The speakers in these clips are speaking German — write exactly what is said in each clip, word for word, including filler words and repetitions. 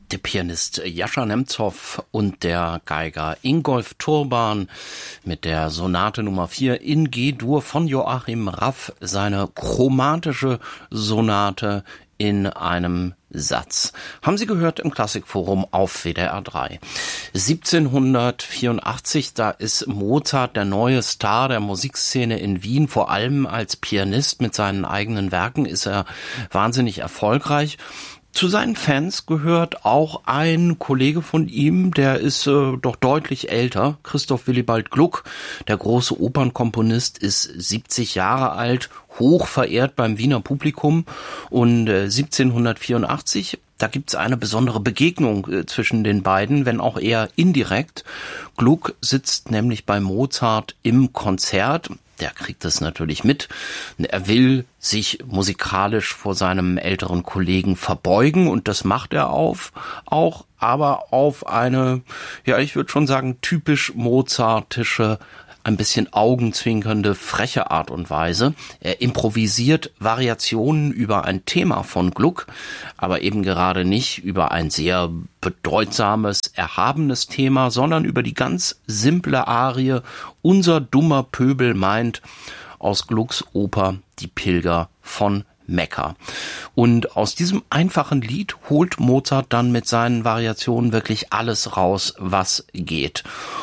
Der Pianist Jascha Nemzow und der Geiger Ingolf Turban mit der Sonate Nummer vier in G-Dur von Joachim Raff, seine chromatische Sonate in einem Satz. Haben Sie gehört im Klassikforum auf W D R drei. siebzehnhundertvierundachtzig, da ist Mozart der neue Star der Musikszene in Wien. Vor allem als Pianist mit seinen eigenen Werken ist er wahnsinnig erfolgreich. Zu seinen Fans gehört auch ein Kollege von ihm, der ist äh, doch deutlich älter, Christoph Willibald Gluck. Der große Opernkomponist ist siebzig Jahre alt, hoch verehrt beim Wiener Publikum. Und äh, siebzehnhundertvierundachtzig, da gibt's eine besondere Begegnung äh, zwischen den beiden, wenn auch eher indirekt. Gluck sitzt nämlich bei Mozart im Konzert. Der kriegt das natürlich mit. Er will sich musikalisch vor seinem älteren Kollegen verbeugen und das macht er auf, auch, aber auf eine, ja, ich würde schon sagen, typisch mozartische, ein bisschen augenzwinkernde, freche Art und Weise. Er improvisiert Variationen über ein Thema von Gluck, aber eben gerade nicht über ein sehr bedeutsames, erhabenes Thema, sondern über die ganz simple Arie "Unser dummer Pöbel meint" aus Glucks Oper Die Pilger von Mekka. Und aus diesem einfachen Lied holt Mozart dann mit seinen Variationen wirklich alles raus, was geht.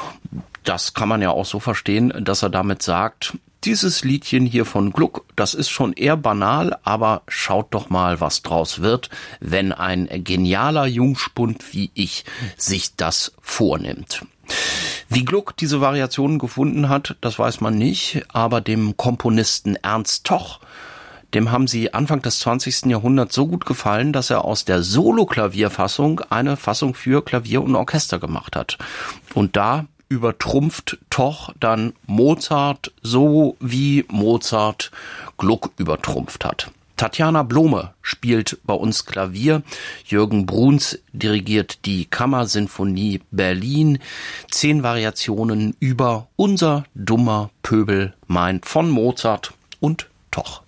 Das kann man ja auch so verstehen, dass er damit sagt, dieses Liedchen hier von Gluck, das ist schon eher banal, aber schaut doch mal, was draus wird, wenn ein genialer Jungspund wie ich sich das vornimmt. Wie Gluck diese Variationen gefunden hat, das weiß man nicht, aber dem Komponisten Ernst Toch, dem haben sie Anfang des zwanzigsten Jahrhunderts so gut gefallen, dass er aus der Solo-Klavierfassung eine Fassung für Klavier und Orchester gemacht hat. Und da übertrumpft Toch dann Mozart, so wie Mozart Gluck übertrumpft hat. Tatjana Blome spielt bei uns Klavier, Jürgen Bruns dirigiert die Kammersinfonie Berlin. Zehn Variationen über Unser dummer Pöbel meint von Mozart und Toch.